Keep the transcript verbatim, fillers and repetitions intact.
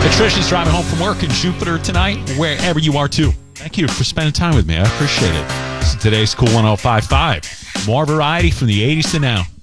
Patricia's driving home from work in Jupiter tonight, wherever you are too. Thank you for spending time with me. I appreciate it. This is today's Cool one oh five point five. More variety from the eighties to now.